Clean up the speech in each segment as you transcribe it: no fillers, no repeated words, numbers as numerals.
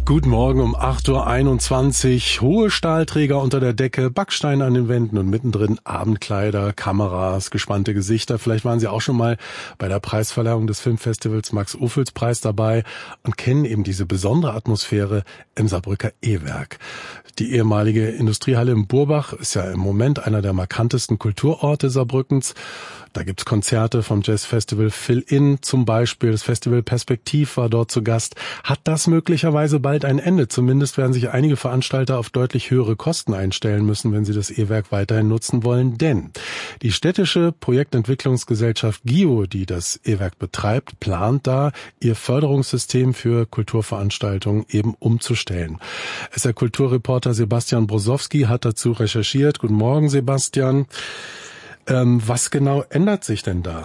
Guten Morgen um 8:21 Uhr. Hohe Stahlträger unter der Decke, Backsteine an den Wänden und mittendrin Abendkleider, Kameras, gespannte Gesichter. Vielleicht waren Sie auch schon mal bei der Preisverleihung des Filmfestivals Max-Ophüls-Preis dabei und kennen eben diese besondere Atmosphäre im Saarbrücker E-Werk. Die ehemalige Industriehalle im Burbach ist ja im Moment einer der markantesten Kulturorte Saarbrückens. Da gibt's Konzerte vom Jazzfestival Fill-In zum Beispiel. Das Festival Perspektiv war dort zu Gast. Hat das möglicherweise bald ein Ende? Zumindest werden sich einige Veranstalter auf deutlich höhere Kosten einstellen müssen, wenn sie das E-Werk weiterhin nutzen wollen. Denn die städtische Projektentwicklungsgesellschaft GIO, die das E-Werk betreibt, plant da, ihr Förderungssystem für Kulturveranstaltungen eben umzustellen. SR Kulturreporter Sebastian Brosowski hat dazu recherchiert. Guten Morgen, Sebastian. Was genau ändert sich denn da?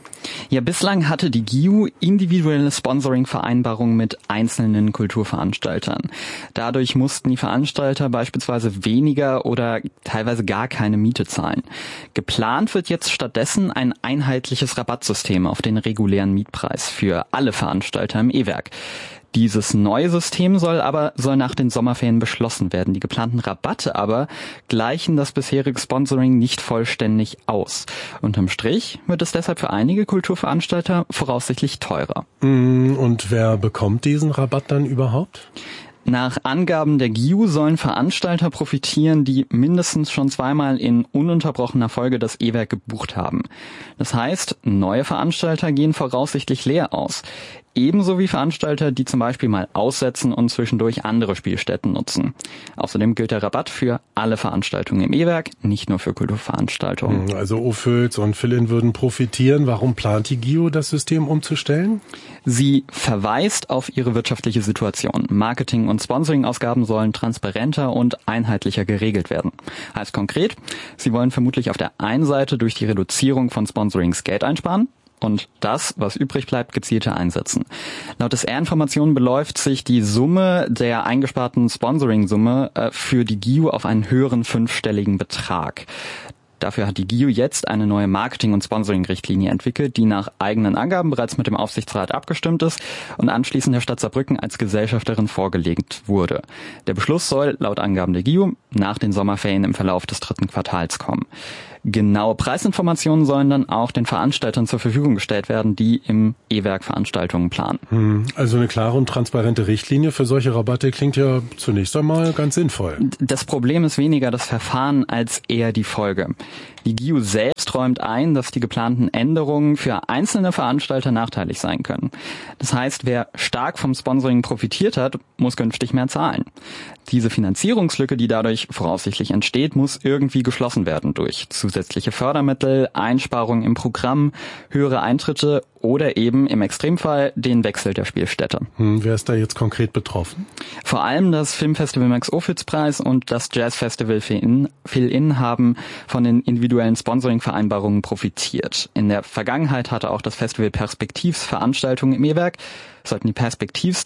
Ja, bislang hatte die GIO individuelle Sponsoring-Vereinbarungen mit einzelnen Kulturveranstaltern. Dadurch mussten die Veranstalter beispielsweise weniger oder teilweise gar keine Miete zahlen. Geplant wird jetzt stattdessen ein einheitliches Rabattsystem auf den regulären Mietpreis für alle Veranstalter im E-Werk. Dieses neue System soll nach den Sommerferien beschlossen werden. Die geplanten Rabatte aber gleichen das bisherige Sponsoring nicht vollständig aus. Unterm Strich wird es deshalb für einige Kulturveranstalter voraussichtlich teurer. Und wer bekommt diesen Rabatt dann überhaupt? Nach Angaben der GIO sollen Veranstalter profitieren, die mindestens schon zweimal in ununterbrochener Folge das E-Werk gebucht haben. Das heißt, neue Veranstalter gehen voraussichtlich leer aus. Ebenso wie Veranstalter, die zum Beispiel mal aussetzen und zwischendurch andere Spielstätten nutzen. Außerdem gilt der Rabatt für alle Veranstaltungen im E-Werk, nicht nur für Kulturveranstaltungen. Also Ophüls und Fill-In würden profitieren. Warum plant die GIO, das System umzustellen? Sie verweist auf ihre wirtschaftliche Situation. Marketing- und Sponsoring-Ausgaben sollen transparenter und einheitlicher geregelt werden. Heißt konkret, sie wollen vermutlich auf der einen Seite durch die Reduzierung von Sponsorings Geld einsparen und das, was übrig bleibt, gezielter einsetzen. Laut SR-Informationen beläuft sich die Summe der eingesparten Sponsoring-Summe für die GIO auf einen höheren fünfstelligen Betrag. Dafür hat die GIO jetzt eine neue Marketing- und Sponsoring-Richtlinie entwickelt, die nach eigenen Angaben bereits mit dem Aufsichtsrat abgestimmt ist und anschließend der Stadt Saarbrücken als Gesellschafterin vorgelegt wurde. Der Beschluss soll laut Angaben der GIO nach den Sommerferien im Verlauf des 3. Quartals kommen. Genaue Preisinformationen sollen dann auch den Veranstaltern zur Verfügung gestellt werden, die im E-Werk Veranstaltungen planen. Also eine klare und transparente Richtlinie für solche Rabatte klingt ja zunächst einmal ganz sinnvoll. Das Problem ist weniger das Verfahren als eher die Folge. Die GIO selbst räumt ein, dass die geplanten Änderungen für einzelne Veranstalter nachteilig sein können. Das heißt, wer stark vom Sponsoring profitiert hat, muss künftig mehr zahlen. Diese Finanzierungslücke, die dadurch voraussichtlich entsteht, muss irgendwie geschlossen werden durch zusätzliche Fördermittel, Einsparungen im Programm, höhere Eintritte oder eben im Extremfall den Wechsel der Spielstätte. Wer ist da jetzt konkret betroffen? Vor allem das Filmfestival Max-Ophüls-Preis und das Jazzfestival Fill-In haben von den individuellen Sponsoring-Vereinbarungen profitiert. In der Vergangenheit hatte auch das Festival Perspektivs Veranstaltungen im E-Werk. Sollten die Perspektivs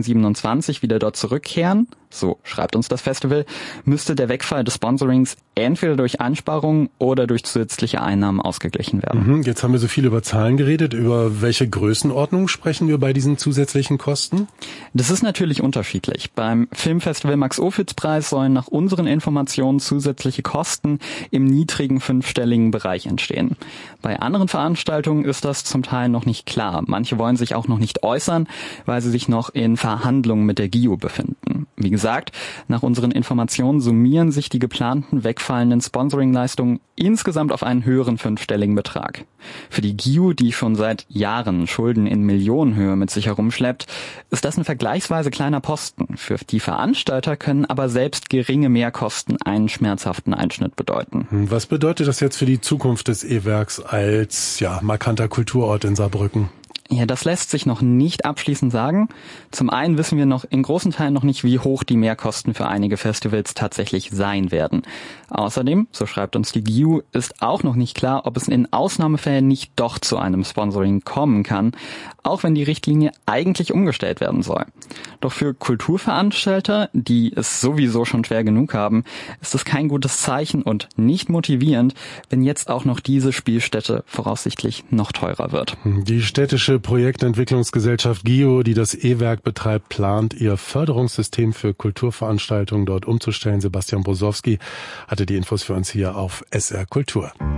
2027 wieder dort zurückkehren, so schreibt uns das Festival, müsste der Wegfall des Sponsorings entweder durch Einsparungen oder durch zusätzliche Einnahmen ausgeglichen werden. Jetzt haben wir so viel über Zahlen geredet. Über welche Größenordnung sprechen wir bei diesen zusätzlichen Kosten? Das ist natürlich unterschiedlich. Beim Filmfestival Max-Ophüls-Preis sollen nach unseren Informationen zusätzliche Kosten im niedrigen fünfstelligen Bereich entstehen. Bei anderen Veranstaltungen ist das zum Teil noch nicht klar. Manche wollen sich auch noch nicht äußern, weil sie sich noch in Verhandlungen mit der GIO befinden. Wie gesagt, nach unseren Informationen summieren sich die geplanten wegfallenden Sponsoringleistungen insgesamt auf einen höheren fünfstelligen Betrag. Für die GIO, die schon seit Jahren Schulden in Millionenhöhe mit sich herumschleppt, ist das ein vergleichsweise kleiner Posten. Für die Veranstalter können aber selbst geringe Mehrkosten einen schmerzhaften Einschnitt bedeuten. Was bedeutet das jetzt für die Zukunft des E-Werks als markanter Kulturort in Saarbrücken? Ja, das lässt sich noch nicht abschließend sagen. Zum einen wissen wir noch in großen Teilen noch nicht, wie hoch die Mehrkosten für einige Festivals tatsächlich sein werden. Außerdem, so schreibt uns die GIO, ist auch noch nicht klar, ob es in Ausnahmefällen nicht doch zu einem Sponsoring kommen kann, auch wenn die Richtlinie eigentlich umgestellt werden soll. Doch für Kulturveranstalter, die es sowieso schon schwer genug haben, ist es kein gutes Zeichen und nicht motivierend, wenn jetzt auch noch diese Spielstätte voraussichtlich noch teurer wird. Die städtische Projektentwicklungsgesellschaft GIO, die das E-Werk betreibt, plant, ihr Förderungssystem für Kulturveranstaltungen dort umzustellen. Sebastian Brosowski hatte die Infos für uns hier auf SR Kultur.